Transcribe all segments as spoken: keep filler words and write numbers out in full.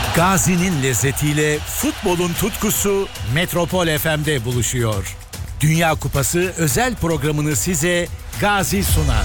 Gazi'nin lezzetiyle futbolun tutkusu Metropol F M'de buluşuyor. Dünya Kupası özel programını size Gazi sunar.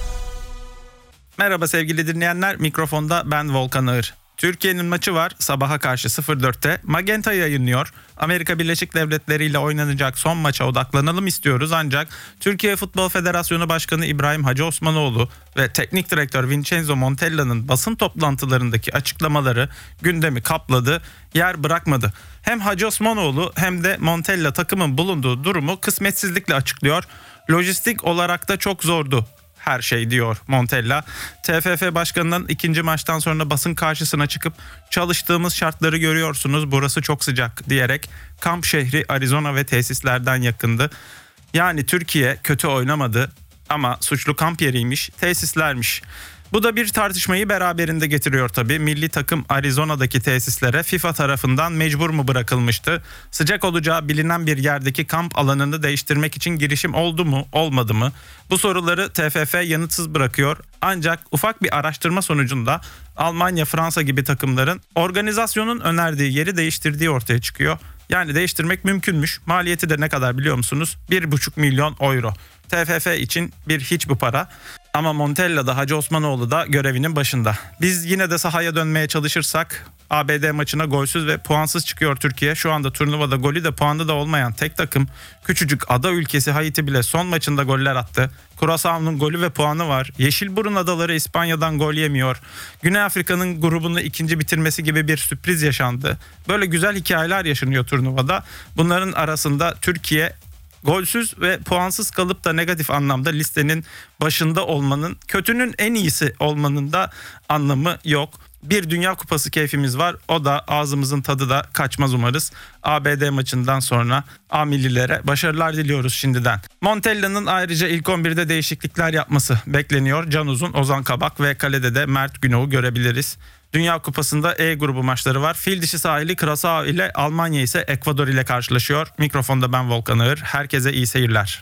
Merhaba sevgili dinleyenler, mikrofonda ben Volkan Ağır. Türkiye'nin maçı var sabaha karşı sıfır dörtte. Magenta yayınlıyor. Amerika Birleşik Devletleri ile oynanacak son maça odaklanalım istiyoruz ancak Türkiye Futbol Federasyonu Başkanı İbrahim Hacı Osmanoğlu ve Teknik Direktör Vincenzo Montella'nın basın toplantılarındaki açıklamaları gündemi kapladı, yer bırakmadı. Hem Hacı Osmanoğlu hem de Montella takımın bulunduğu durumu kısmetsizlikle açıklıyor. Lojistik olarak da çok zordu her şey diyor Montella. T F F Başkanı'nın ikinci maçtan sonra basın karşısına çıkıp çalıştığımız şartları görüyorsunuz, burası çok sıcak diyerek kamp şehri Arizona ve tesislerden yakındı. Yani Türkiye kötü oynamadı ama suçlu kamp yeriymiş, tesislermiş. Bu da bir tartışmayı beraberinde getiriyor tabii. Milli takım Arizona'daki tesislere FIFA tarafından mecbur mu bırakılmıştı? Sıcak olacağı bilinen bir yerdeki kamp alanını değiştirmek için girişim oldu mu, olmadı mı? Bu soruları T F F yanıtsız bırakıyor. Ancak ufak bir araştırma sonucunda Almanya, Fransa gibi takımların organizasyonun önerdiği yeri değiştirdiği ortaya çıkıyor. Yani değiştirmek mümkünmüş. Maliyeti de ne kadar biliyor musunuz? bir buçuk milyon euro. T F F için bir hiç bu para. Ama Montella da Hacı Osmanoğlu da görevinin başında. Biz yine de sahaya dönmeye çalışırsak A B D maçına golsüz ve puansız çıkıyor Türkiye. Şu anda turnuvada golü de puanı da olmayan tek takım. Küçücük ada ülkesi Haiti bile son maçında goller attı. Curaçao'nun golü ve puanı var. Yeşilburun adaları İspanya'dan gol yemiyor. Güney Afrika'nın grubunu ikinci bitirmesi gibi bir sürpriz yaşandı. Böyle güzel hikayeler yaşanıyor turnuvada. Bunların arasında Türkiye golsüz ve puansız kalıp da negatif anlamda listenin başında olmanın, kötünün en iyisi olmanın da anlamı yok. Bir Dünya Kupası keyfimiz var. O da ağzımızın tadı da kaçmaz umarız. A B D maçından sonra A millilere başarılar diliyoruz şimdiden. Montella'nın ayrıca ilk on birde değişiklikler yapması bekleniyor. Can Uzun, Ozan Kabak ve kalede de Mert Günok'u görebiliriz. Dünya Kupası'nda E grubu maçları var. Fil dişi sahili Curaçao ile, Almanya ise Ekvador ile karşılaşıyor. Mikrofonda ben Volkan Ağır. Herkese iyi seyirler.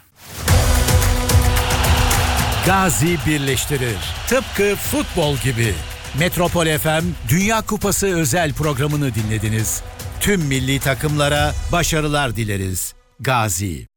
Gazi birleştirir. Tıpkı futbol gibi. Metropol F M Dünya Kupası özel programını dinlediniz. Tüm milli takımlara başarılar dileriz. Gazi.